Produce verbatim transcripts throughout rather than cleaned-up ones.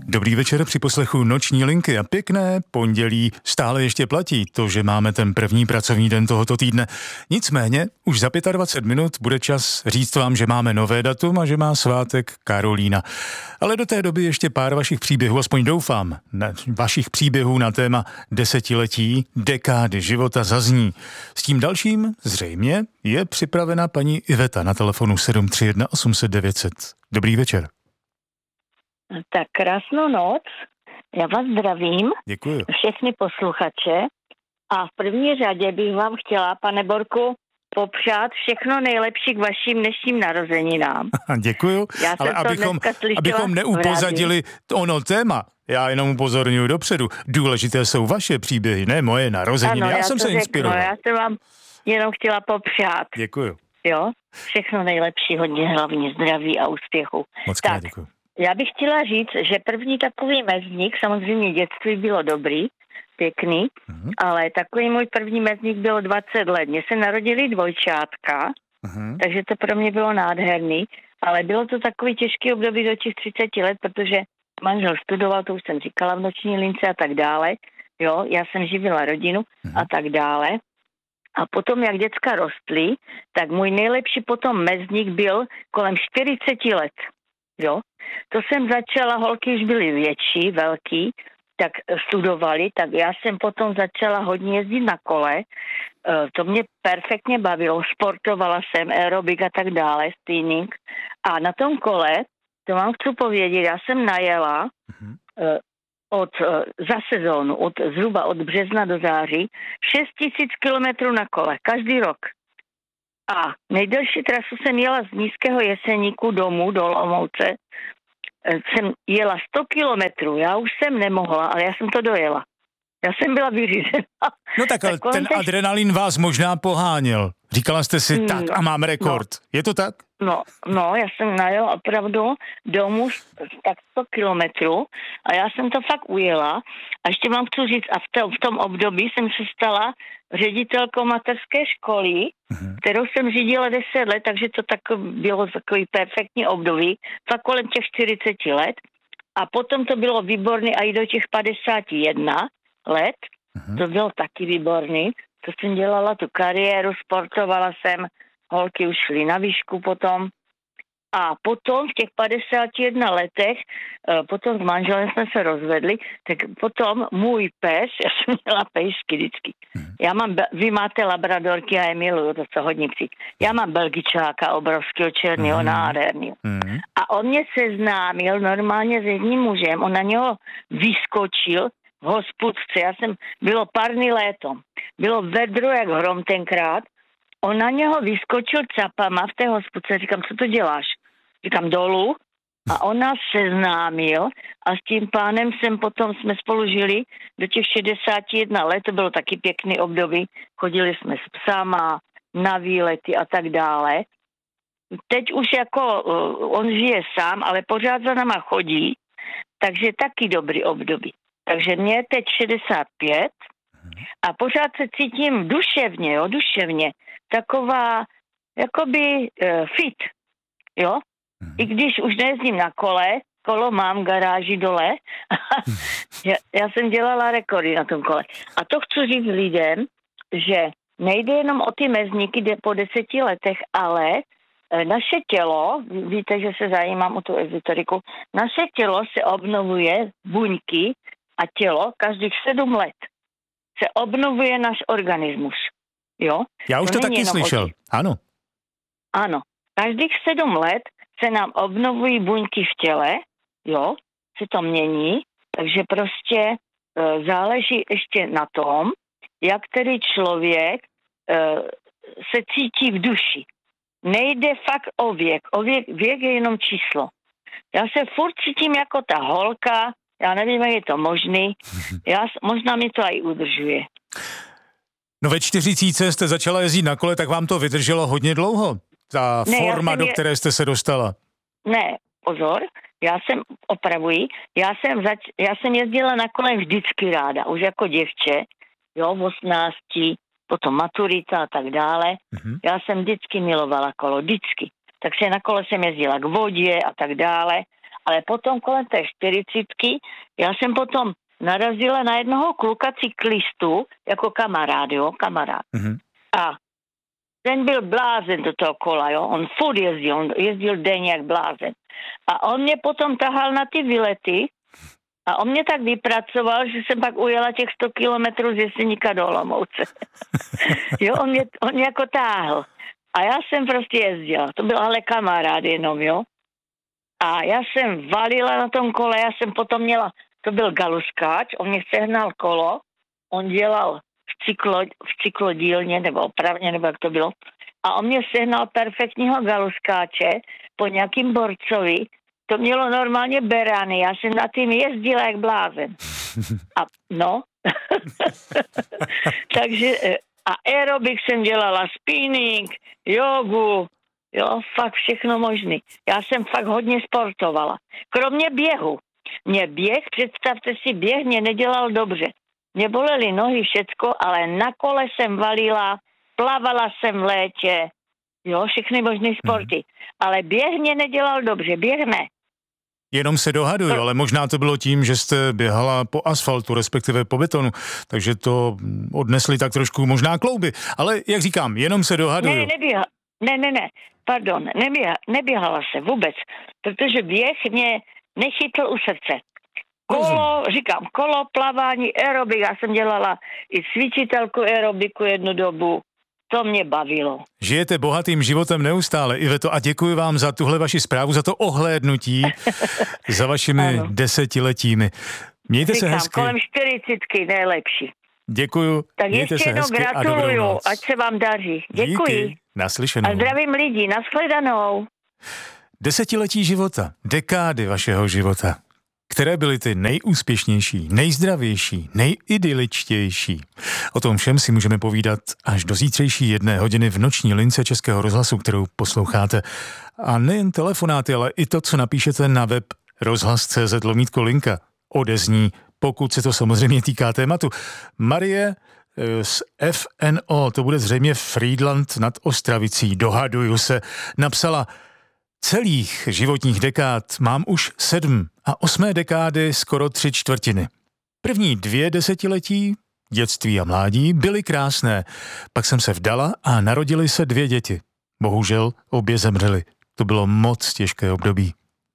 Dobrý večer při poslechu Noční linky a pěkné pondělí. Stále ještě platí to, že máme ten první pracovní den tohoto týdne. Nicméně už za dvacet pět minut bude čas říct vám, že máme nové datum a že má svátek Karolína. Ale do té doby ještě pár vašich příběhů, aspoň doufám, na vašich příběhů na téma desetiletí, dekády života zazní. S tím dalším zřejmě je připravena paní Iveta na telefonu sedm tři jedna osm set devět set. Dobrý večer. Tak krásnou noc, já vás zdravím, Děkuji. Všechny posluchače a v první řadě bych vám chtěla, pane Borku, popřát všechno nejlepší k vašim dnešním narozeninám. Děkuju, ale abychom, abychom neupozadili ono téma, já jenom upozorňuji dopředu, důležité jsou vaše příběhy, ne moje narozeniny, ano, já, já jsem se inspiroval. Já jsem vám jenom chtěla popřát. Děkuju. Jo, všechno nejlepší, hodně hlavně zdraví a úspěchu. Moc krát děkuju. Já bych chtěla říct, že první takový mezník, samozřejmě dětství bylo dobrý, pěkný, uh-huh. ale takový můj první mezník bylo dvacet let. Mně se narodili dvojčátka, uh-huh. takže to pro mě bylo nádherný, ale bylo to takový těžký období do těch třiceti let, protože manžel studoval, to už jsem říkala v Noční lince a tak dále, jo, já jsem živila rodinu uh-huh. a tak dále. A potom, jak děcka rostly, tak můj nejlepší potom mezník byl kolem čtyřiceti let. Jo, to jsem začala, holky už byly větší, velký, tak studovali, tak já jsem potom začala hodně jezdit na kole, to mě perfektně bavilo, sportovala jsem, aerobik a tak dále, spinning. A na tom kole, to vám chci povědět, já jsem najela mm-hmm. od, za sezónu, od, zhruba od března do září, šest tisíc kilometrů na kole, každý rok. A nejdelší trasu jsem jela z Nízkého Jeseníku domů do Olomouce. Jsem jela sto kilometrů, já už jsem nemohla, ale já jsem to dojela. Já jsem byla vyřízená. No tak, ale tak ten tež... adrenalin vás možná poháněl. Říkala jste si, tak a mám rekord. No. Je to tak? No, no, já jsem najela opravdu domů tak sto kilometrů a já jsem to fakt ujela. A ještě vám chci říct, a v, to, v tom období jsem se stala ředitelkou mateřské školy, uh-huh. kterou jsem řídila deset let, takže to tak bylo takový perfektní období, fakt kolem těch čtyřiceti let. A potom to bylo výborné a i do těch padesáti jedna let, uh-huh. to bylo taky výborný. To jsem dělala tu kariéru, sportovala jsem, holky už šly na výšku potom. A potom v těch padesáti jedna letech, potom s manželem jsme se rozvedli, tak potom můj pes, já jsem měla pejsky vždycky. Já mám, vy máte labradorky a je miluju, to co hodně psí. Já mám belgičáka obrovského černého, mm. nádherného. Mm. A on mě seznámil normálně s jedním mužem, on na něho vyskočil v hospůdce, já jsem, bylo parný léto, bylo vedro jak hrom tenkrát, on na něho vyskočil capama v té hospůdce, říkám, co to děláš? Říkám, dolů. A on nás seznámil a s tím pánem jsem potom, jsme spolu žili do těch šedesáti jedna let, to bylo taky pěkný období, chodili jsme s psama, na výlety a tak dále. Teď už jako uh, on žije sám, ale pořád za náma chodí, takže taky dobrý období. Takže mě je teď šedesát pět a pořád se cítím duševně, jo, duševně, taková jakoby uh, fit, jo. I když už nejezdím na kole, kolo mám v garáži dole, já, já jsem dělala rekordy na tom kole. A to chci říct lidem, že nejde jenom o ty mezníky, jde po deseti letech, ale naše tělo, víte, že se zajímám o tu ezoteriku, naše tělo se obnovuje, buňky a tělo každých sedm let se obnovuje náš organismus. Jo? Já už to, to taky slyšel, o... ano. Ano, každých sedm let se nám obnovují buňky v těle, jo, se to mění, takže prostě e, záleží ještě na tom, jak tedy člověk e, se cítí v duši. Nejde fakt o věk, o věk, věk je jenom číslo. Já se furt cítím jako ta holka, já nevím, jak je to možný, já, možná mi to i udržuje. No ve čtyřicítce jste začala jezdit na kole, tak vám to vydrželo hodně dlouho? Ta ne, forma, do je... které jste se dostala. Ne, pozor, já jsem, opravuji, já jsem, zač... já jsem jezdila na kole vždycky ráda, už jako děvče, jo, v osmnácti, potom maturita a tak dále. Mm-hmm. Já jsem vždycky milovala kolo, vždycky. Takže na kole jsem jezdila k vodě a tak dále. Ale potom kolem té čtyřicítky, já jsem potom narazila na jednoho kluka cyklistu, jako kamarád, jo, kamarád. Mm-hmm. A ten byl blázen do toho kola, jo, on furt jezdil, on jezdil denně jak blázen. A on mě potom tahal na ty výlety a on mě tak vypracoval, že jsem pak ujela těch sto kilometrů z Jeseníka do Olomouce. Jo, on mě, on mě jako táhl. A já jsem prostě jezdila, to byl ale kamarád jenom, jo. A já jsem valila na tom kole, já jsem potom měla, to byl galuskáč, on mě sehnal kolo, on dělal v, cyklo, v cyklodílně, nebo opravně, nebo jak to bylo. A on mě sehnal perfektního galuskáče po nějakým borcovi, to mělo normálně berány, já jsem na tím jezdila jak blázen. A no, takže a aerobik jsem dělala, spinning, jogu, jo, fakt všechno možný. Já jsem fakt hodně sportovala. Kromě běhu. Mě běh, představte si, běh mě nedělal dobře. Mě bolely nohy, všecko, ale na kole jsem valila, plavala jsem v létě, jo, všechny možný sporty. Hmm. Ale běh mě nedělal dobře, běh ne. Jenom se dohaduju, ale možná to bylo tím, že jste běhala po asfaltu, respektive po betonu, takže to odnesli tak trošku možná klouby. Ale jak říkám, jenom se dohaduju. Ne, neběha, ne, ne, ne, pardon, neběha, neběhala se vůbec, protože běh mě nechytl u srdce. Kolo, říkám, kolo, plavání, aerobik, já jsem dělala i cvičitelku aerobiku jednu dobu. To mě bavilo. Žijete bohatým životem neustále, Iveto, a děkuji vám za tuhle vaši zprávu, za to ohlédnutí za vašimi ano. desetiletími. Mějte Říkám, se hezky. kolem čtyřicítky nejlepší. Děkuju. Tak Mějte ještě jednou gratuluju, ať se vám daří. Děkuji. Díky. Naslyšenou. A zdravím lidi, nashledanou. Desetiletí života, dekády vašeho života. Které byly ty nejúspěšnější, nejzdravější, nejidyličtější? O tom všem si můžeme povídat až do zítřejší jedné hodiny v noční lince Českého rozhlasu, kterou posloucháte. A nejen telefonáty, ale i to, co napíšete na web rozhlas tečka cé zet lomítko linka. Odezní, pokud se to samozřejmě týká tématu. Marie z F N O, to bude zřejmě Frýdlant nad Ostravicí, dohaduju se, napsala: celých životních dekád mám už sedm a osmé dekády skoro tři čtvrtiny. První dvě desetiletí, dětství a mládí, byly krásné. Pak jsem se vdala a narodily se dvě děti. Bohužel obě zemřely. To bylo moc těžké období.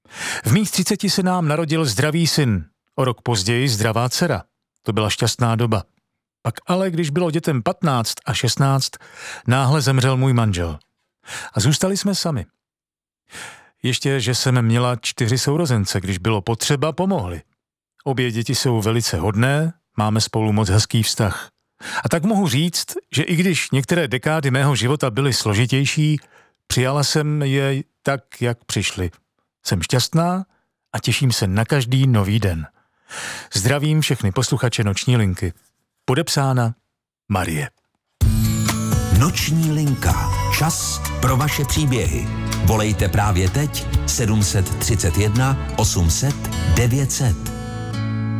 V mých třiceti se nám narodil zdravý syn. O rok později zdravá dcera. To byla šťastná doba. Pak ale, když bylo dětem patnáct a šestnáct, náhle zemřel můj manžel. A zůstali jsme sami. Ještě, že jsem měla čtyři sourozence, když bylo potřeba, pomohli. Obě děti jsou velice hodné, máme spolu moc hezký vztah. A tak mohu říct, že i když některé dekády mého života byly složitější, přijala jsem je tak, jak přišly. Jsem šťastná a těším se na každý nový den. Zdravím všechny posluchače Noční linky. Podepsána Marie. Noční linka. Čas pro vaše příběhy. Volejte právě teď sedm set třicet jedna osm set devět set.